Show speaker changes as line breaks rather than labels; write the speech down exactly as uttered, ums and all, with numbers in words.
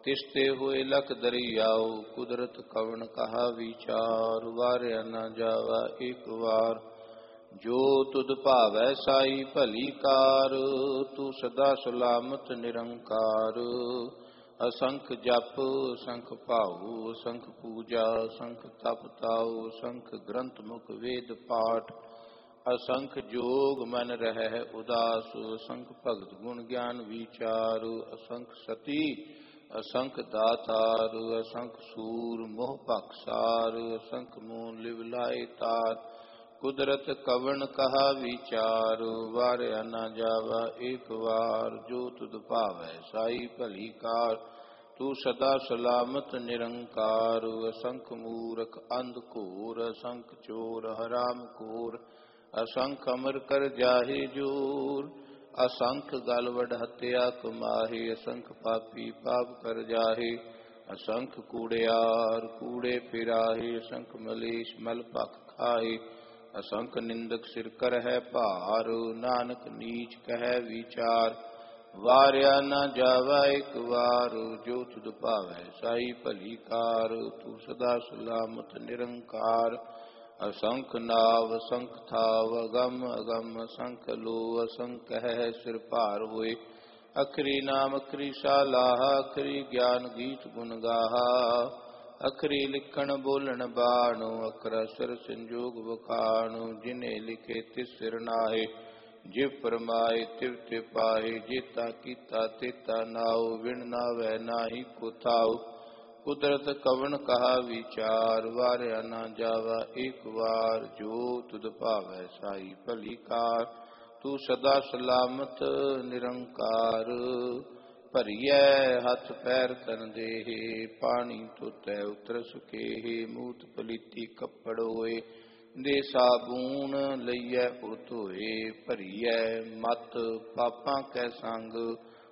तिसते हुए लख दरियाओ कुदरत कवन कहा विचार। वार्या न जावा एक वार जो तुद भावै साई भली कार। तू सदा सलामत निरंकार। असंख जप असंख भाऊ असंख पूजा असंख तप ताऊ असंख ग्रंथ मुख वेद पाठ। असंख जोग मन रहै उदास असंख भगत गुण ज्ञान विचार। असंख सती असंख दातार असंख सूर मोह पक्षसार। असंख मून लिव लाए तार कुदरत कवन कहा विचार। वार्या न जावा एक वार जो तुद भावै साई भली कार। तू सदा सलामत निरंकार। असंख मूरख अंध घोर असंख चोर हराम खोर। असंख अमर कर जाहे जोर। असंख गल वड हत्या कमाहे। असंख पापी पाप कर जाहे। असंख कूड़ियार कूड़े फिराहे। असंख मलेश मल पख खाए। असंख निंदक सिर कर है भार नानक नीच कह विचार। वार्या न जावा एक वार जो तुद भावै साई भली कार। तू सदा सलामत निरंकार। असंख नाव असंख थाव अगम अगम असंख लो असंख है सिर भार होए। अखरी नाम अखरी सालाहा अखरी ज्ञान गीत गुण गाहा। अखरी लिखण बोलन बाणो अखर असर संजोग बखाणो। जिन्हें लिखे तिस सिर नाहे जिव फरमाए तिव ते पाए। जेता कीता तेता नाओ विण नावै नाही को थाओ। कुदरत कवन कहा विचार। वार्या न जावा एक वार जो तुद भावै साई भली कार। तू सदा सलामत निरंकार। भरियै हथ पैर तन देहे पानी धोतै उतर सुकेहे। मूत पलीती कपड़ होए दे साबून लईयै ओ धोए। भरियै मत पापां कै संग